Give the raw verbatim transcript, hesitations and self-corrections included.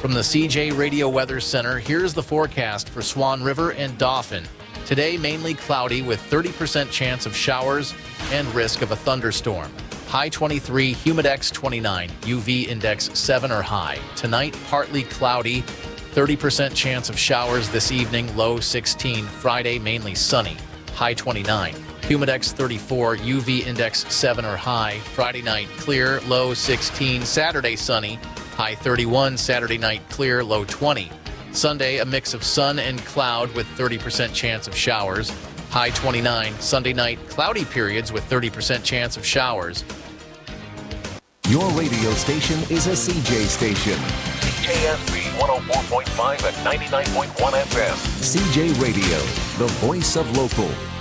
From the C J Radio Weather Center, here's the forecast for Swan River and Dauphin. Today, mainly cloudy with thirty percent chance of showers and risk of a thunderstorm. High twenty-three, humidex twenty-nine, U V index seven or high. Tonight, partly cloudy, thirty percent chance of showers this evening, low sixteen. Friday, mainly sunny, high twenty-nine. Humidex thirty-four, U V index seven or high. Friday night, clear, low sixteen. Saturday, sunny, high thirty-one. Saturday night, clear, low twenty. Sunday, a mix of sun and cloud with thirty percent chance of showers, high twenty-nine. Sunday night, cloudy periods with thirty percent chance of showers. Your radio station is a C J station. C J S B one oh four point five and ninety-nine point one F M. C J Radio, the voice of local.